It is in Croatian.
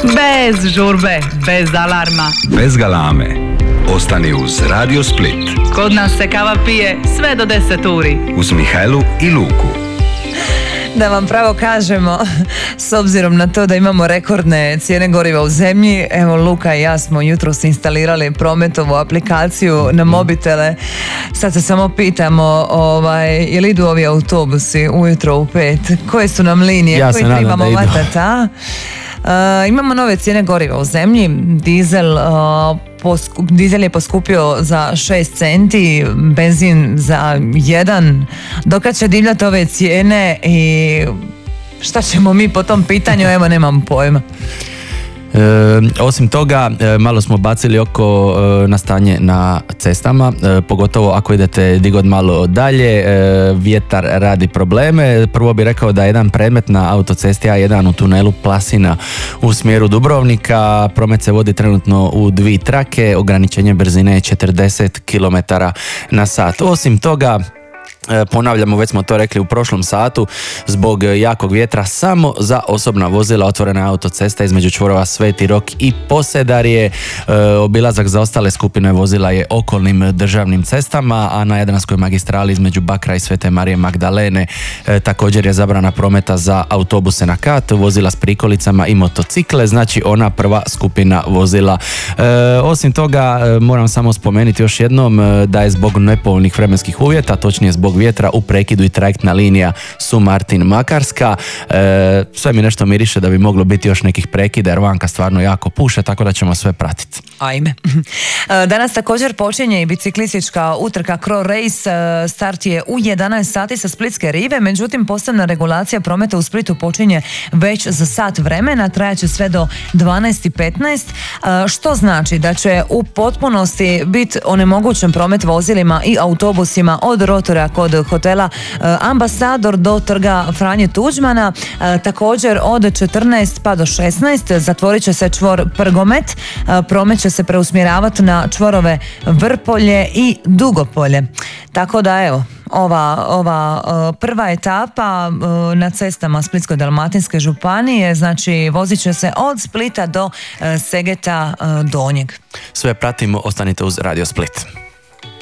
Bez žurbe, bez alarma. Bez galame. Ostani uz Radio Split. Kod nas se kava pije sve do 10 uri. Uz Mihajlu i Luku. Da vam pravo kažemo, s obzirom na to da imamo rekordne cijene goriva u zemlji, evo Luka i ja smo jutros instalirali Prometovu aplikaciju na mobitele. Sad se samo pitamo, jel idu ovi autobusi ujutro u 5? Koje su nam linije? Ja koji se nadam trebamo da idu. vatati, a? Imamo nove cijene goriva u zemlji. Dizel je poskupio za 6 centi, benzin za 1. Dokad će divljati ove cijene i šta ćemo mi po tom pitanju, evo nemam pojma. Osim toga, malo smo bacili oko na stanje na cestama, pogotovo ako idete di god malo dalje, vjetar radi probleme. Prvo bih rekao da je jedan predmet na autocesti A1 u tunelu Plasina u smjeru Dubrovnika. Promet se vodi trenutno u 2 trake, ograničenje brzine je 40 km na sat. Osim toga, ponavljamo, već smo to rekli u prošlom satu, zbog jakog vjetra samo za osobna vozila otvorena autocesta između čvorova Sveti Rok i Posedarje. Obilazak za ostale skupine vozila je okolnim državnim cestama, a na Jadranskoj magistrali između Bakra i Svete Marije Magdalene također je zabrana prometa za autobuse na kat, vozila s prikolicama i motocikle, znači ona prva skupina vozila. Osim toga, moram samo spomenuti još jednom da je zbog nepovoljnih vremenskih uvjeta, točnije zbog vjetra, u prekidu i trajektna linija Sumartin-Makarska. Sve mi nešto miriše da bi moglo biti još nekih prekida jer vanka stvarno jako puše, tako da ćemo sve pratiti. Ajme. Danas također počinje i biciklistička utrka Cro Race. Start je u 11 sati sa Splitske rive, međutim posebna regulacija prometa u Splitu počinje već za sat vremena, trajaće sve do 12:15, što znači da će u potpunosti biti onemogućen promet vozilima i autobusima od rotora kod hotela Ambasador do trga Franje Tuđmana. Također od 14 pa do 16 zatvorit će se čvor Prgomet, promet će se preusmjeravati na čvorove Vrpolje i Dugopolje. Tako da evo, ova prva etapa na cestama Splitsko-dalmatinske županije, znači vozit će se od Splita do Segeta Donjeg. Sve pratimo, ostanite uz Radio Split.